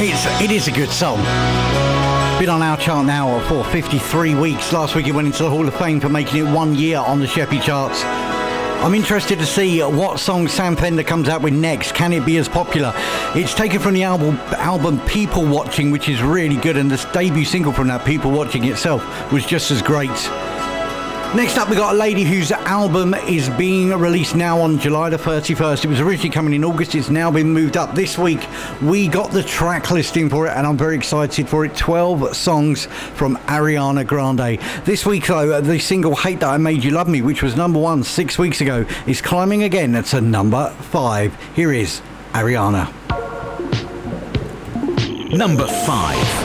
It is a good song. Been on our chart now for 53 weeks. Last week it went into the Hall of Fame for making it 1 year on the Sheppy charts. I'm interested to see what song Sam Fender comes out with next. Can it be as popular? It's taken from the album People Watching, which is really good, and this debut single from that, People Watching itself, was just as great. Next up, we got a lady whose album is being released now on July the 31st. It was originally coming in August. It's now been moved up. This week, we got the track listing for it, and I'm very excited for it. 12 songs from Ariana Grande. This week, though, the single Hate That I Made You Love Me, which was number 1 6 weeks ago, is climbing again to number 5. Here is Ariana. Number 5.